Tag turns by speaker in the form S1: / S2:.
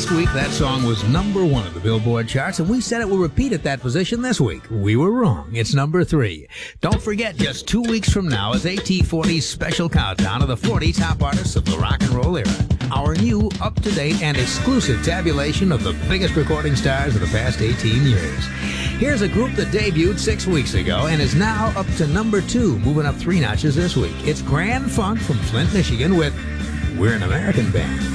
S1: Last week, that song was number 1 of the Billboard charts, and we said it will repeat at that position this week. We were wrong. It's number 3. Don't forget, just 2 weeks from now is AT40's special countdown of the 40 top artists of the rock and roll era. Our new, up-to-date, and exclusive tabulation of the biggest recording stars of the past 18 years. Here's a group that debuted 6 weeks ago and is now up to number 2, moving up 3 notches this week. It's Grand Funk from Flint, Michigan with We're an American Band.